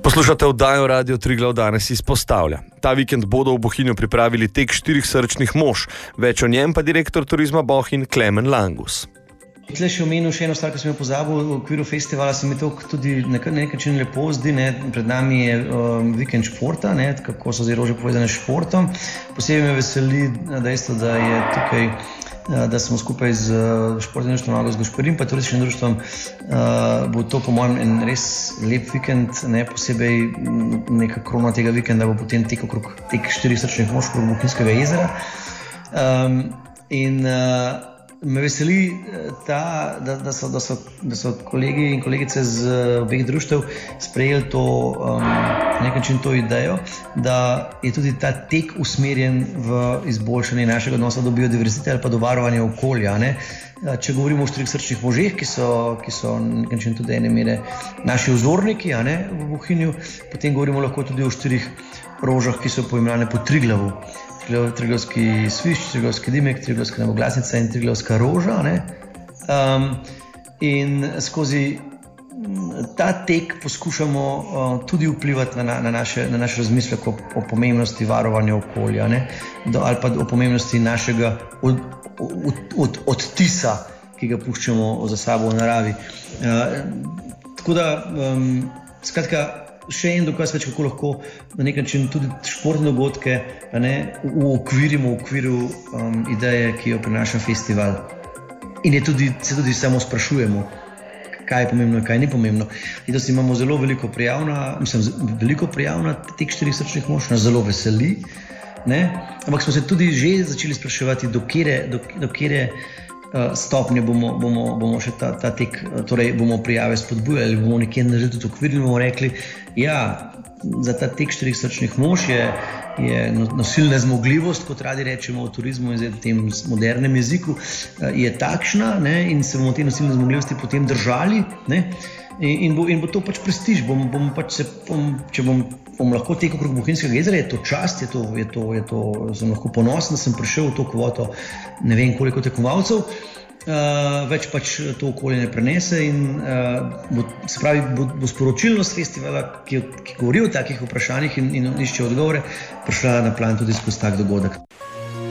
Poslušate oddajo Radio Triglav danes izpostavlja. Ta vikend bodo v Bohinju pripravili tek 4 srčnih mož. Več o njem pa direktor turizma Bohinj Klemen Langus. Tle še omenil še eno stvar, ki sem jo pozabil v okviru festivala, se mi to tudi na nek način lepo zdi. Pred nami je vikend športa, kako so zdaj rože povezane s športom. Posebej me veseli dejstvo, da je tukaj, da smo skupaj z športnim društvom Agos Gašperin pa turističnim društvom, bo to po mojem en res lep vikend, posebej neka krona tega vikenda bo potem tek 4 srčnih mož okrog Bohinjskega jezera. Me veseli, da so kolegi in kolegice z obeh društev sprejeli to, na nek način to idejo, da je tudi ta tek usmerjen v izboljšanje našega odnosa do biodiverzitete ali pa do varovanja okolja. Če govorimo o 4 srčnih možeh, ki so na nek način tudi ene mere naši vzorniki v Bohinju, potem govorimo lahko tudi o 4 rožah, ki so poimenovane po Triglavu. Triglavski svišč, Triglavski dimek, Triglavska neboglasnica in Triglavska roža. In skozi ta tek poskušamo tudi vplivati na naš razmislek o pomembnosti varovanja okolja, ali pa o pomembnosti našega odtisa, ki ga puščamo za sabo v naravi. Tako da, skratka, še en dokaz več, kako lahko na nek način tudi športne dogodke uokvirimo v okviru ideje, ki jo prinaša festival. In se tudi samo sprašujemo, kaj je pomembno in kaj ni pomembno. Letos imamo veliko prijav na tek 4 srčnih mož, nas zelo veseli. Ampak smo se tudi že začeli spraševati, do katere stopnje bomo še ta tek, torej bomo prijave spodbujali, bomo nekje naredili tudi okvirili, bomo rekli, za ta tek 4 srčnih mož je nosilna zmogljivost, kot radi rečemo v turizmu in v tem modernem jeziku, je takšna, in se bomo te nosilne zmogljivosti potem držali, in bo to pač prestiž. Če bom lahko tekel okrog Bohinjskega jezera, je to čast, sem lahko ponosen, da sem prišel v to kvoto, ne vem koliko tekmovalcev, več pač to okolje ne prenese in bo sporočilnost festivala, ki govori o takih vprašanjih in išče odgovore, prišla na plan tudi skozi tak dogodek.